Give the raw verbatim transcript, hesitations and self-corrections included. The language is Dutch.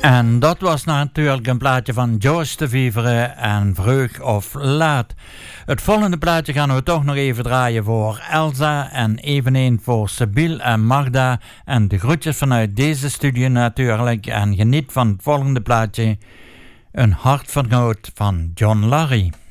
En dat was natuurlijk een plaatje van George de Vivre en Vreug of Laat. Het volgende plaatje gaan we toch nog even draaien voor Elsa en eveneens voor Sibyl en Magda. En de groetjes vanuit deze studio natuurlijk. En geniet van het volgende plaatje, Een hart van nood van John Larry.